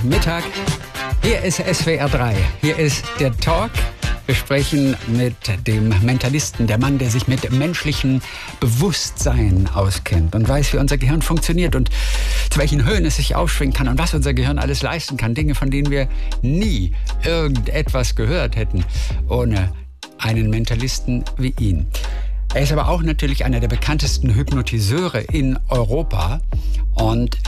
Mittag. Hier ist SWR 3. Hier ist der Talk. Wir sprechen mit dem Mentalisten, der Mann, der sich mit menschlichem Bewusstsein auskennt und weiß, wie unser Gehirn funktioniert und zu welchen Höhen es sich aufschwingen kann und was unser Gehirn alles leisten kann. Dinge, von denen wir nie irgendetwas gehört hätten, ohne einen Mentalisten wie ihn. Er ist aber auch natürlich einer der bekanntesten Hypnotiseure in Europa. Und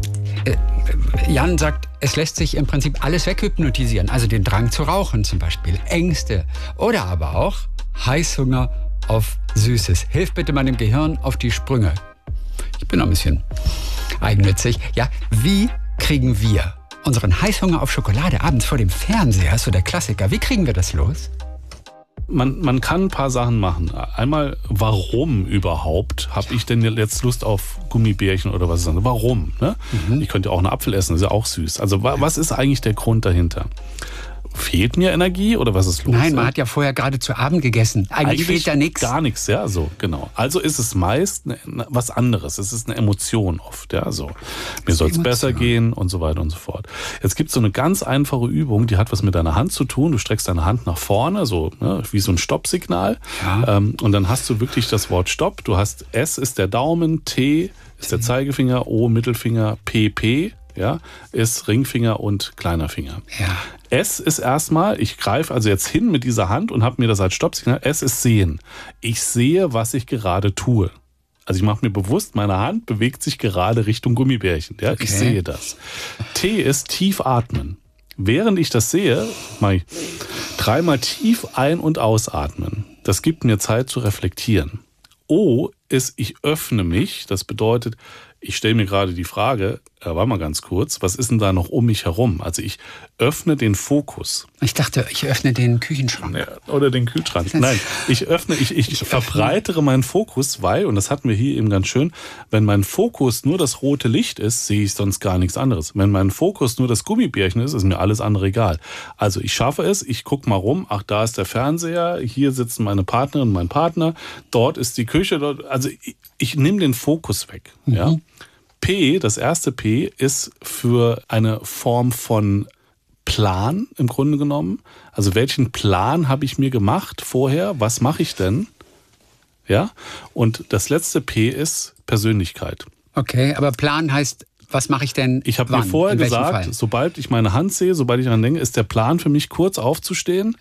Jan sagt, es lässt sich im Prinzip alles weghypnotisieren. Also den Drang zu rauchen zum Beispiel, Ängste oder aber auch Heißhunger auf Süßes. Hilf bitte meinem Gehirn auf die Sprünge. Ich bin noch ein bisschen eigennützig. Ja, wie kriegen wir unseren Heißhunger auf Schokolade abends vor dem Fernseher, so der Klassiker, wie kriegen wir das los? Man kann ein paar Sachen machen. Einmal, warum überhaupt habe ich denn jetzt Lust auf Gummibärchen oder was ist das? Warum? Ne? Ich könnte ja auch einen Apfel essen, das ist ja auch süß. Also was ist eigentlich der Grund dahinter? Fehlt mir Energie oder was ist los? Nein, man hat ja vorher gerade zu Abend gegessen. Eigentlich fehlt da nichts. Gar nichts, ja, so, genau. Also ist es meist was anderes. Es ist eine Emotion oft, ja, so. Mir soll es besser gehen und so weiter und so fort. Jetzt gibt es so eine ganz einfache Übung, die hat was mit deiner Hand zu tun. Du streckst deine Hand nach vorne, so, ne, wie so ein Stoppsignal. Ja. Und dann hast du wirklich das Wort Stopp. Du hast S ist der Daumen, T ist der Zeigefinger, O Mittelfinger, PP. Ja, ist Ringfinger und kleiner Finger. Ja. S ist erstmal, ich greife also jetzt hin mit dieser Hand und habe mir das als Stoppsignal. S ist sehen. Ich sehe, was ich gerade tue. Also ich mache mir bewusst, meine Hand bewegt sich gerade Richtung Gummibärchen. Ja, okay. Ich sehe das. T ist tief atmen. Während ich das sehe, mache ich 3-mal tief ein- und ausatmen. Das gibt mir Zeit zu reflektieren. O ist, ich öffne mich. Das bedeutet, ich stelle mir gerade die Frage, warte mal ganz kurz, was ist denn da noch um mich herum? Also ich öffne den Fokus. Ich dachte, ich öffne den Küchenschrank. Ja, oder den Kühlschrank. Nein, ich verbreitere meinen Fokus, weil, und das hatten wir hier eben ganz schön, wenn mein Fokus nur das rote Licht ist, sehe ich sonst gar nichts anderes. Wenn mein Fokus nur das Gummibärchen ist mir alles andere egal. Also ich schaffe es, ich gucke mal rum, ach, da ist der Fernseher, hier sitzen meine Partnerin und mein Partner, dort ist die Küche, also ich nehme den Fokus weg. Ja. P, das erste P, ist für eine Form von Plan im Grunde genommen. Also welchen Plan habe ich mir gemacht vorher? Was mache ich denn? Ja. Und das letzte P ist Persönlichkeit. Okay, aber Plan heißt, was mache ich denn? Ich habe mir vorher gesagt, sobald ich meine Hand sehe, sobald ich daran denke, ist der Plan für mich, kurz aufzustehen,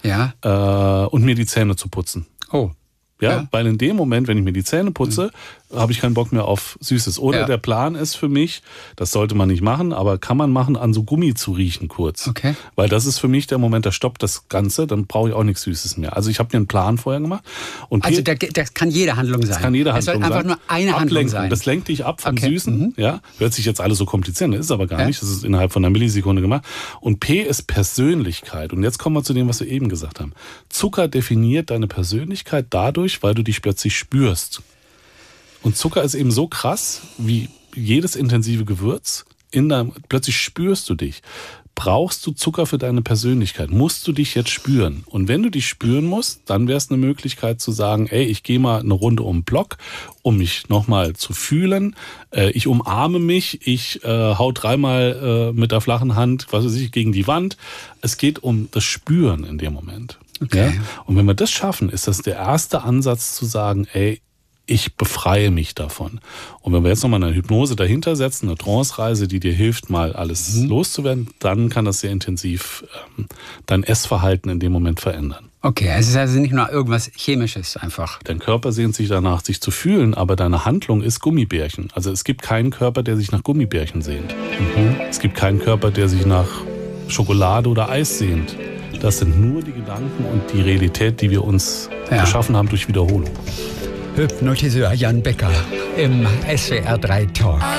und mir die Zähne zu putzen. Oh. Ja, weil in dem Moment, wenn ich mir die Zähne putze, habe ich keinen Bock mehr auf Süßes. Oder der Plan ist für mich, das sollte man nicht machen, aber kann man machen, an so Gummi zu riechen kurz. Okay. Weil das ist für mich der Moment, da stoppt das Ganze, dann brauche ich auch nichts Süßes mehr. Also ich habe mir einen Plan vorher gemacht. Und also das kann jede Handlung sein. Das kann jede Handlung sein. Es soll einfach nur eine Handlung sein. Das lenkt dich ab vom Süßen. Ja, hört sich jetzt alles so kompliziert, ist aber gar nicht. Das ist innerhalb von einer Millisekunde gemacht. Und P ist Persönlichkeit. Und jetzt kommen wir zu dem, was wir eben gesagt haben. Zucker definiert deine Persönlichkeit dadurch, weil du dich plötzlich spürst. Und Zucker ist eben so krass, wie jedes intensive Gewürz. Plötzlich spürst du dich. Brauchst du Zucker für deine Persönlichkeit? Musst du dich jetzt spüren? Und wenn du dich spüren musst, dann wäre es eine Möglichkeit zu sagen, ey, ich gehe mal eine Runde um den Block, um mich nochmal zu fühlen. Ich umarme mich, ich hau 3-mal mit der flachen Hand, was weiß ich, gegen die Wand. Es geht um das Spüren in dem Moment. Okay. Ja? Und wenn wir das schaffen, ist das der erste Ansatz zu sagen, ey, ich befreie mich davon. Und wenn wir jetzt nochmal eine Hypnose dahinter setzen, eine Trance-Reise, die dir hilft, mal alles loszuwerden, dann kann das sehr intensiv dein Essverhalten in dem Moment verändern. Okay, es ist also nicht nur irgendwas Chemisches einfach. Dein Körper sehnt sich danach, sich zu fühlen, aber deine Handlung ist Gummibärchen. Also es gibt keinen Körper, der sich nach Gummibärchen sehnt. Es gibt keinen Körper, der sich nach Schokolade oder Eis sehnt. Das sind nur die Gedanken und die Realität, die wir uns geschaffen haben durch Wiederholung. Hypnotiseur Jan Becker im SWR 3 Talk.